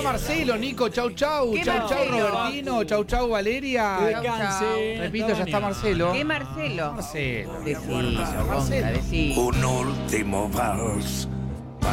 Marcelo, Nico, chau, chau. ¿Qué Chau, chau, Marcelo? Robertino. Chau, chau, Valeria. Que descanse. Repito, ya está Marcelo. ¿Qué Marcelo? Marcelo. Decilo, Marcelo. Gonza, decilo. Un último vals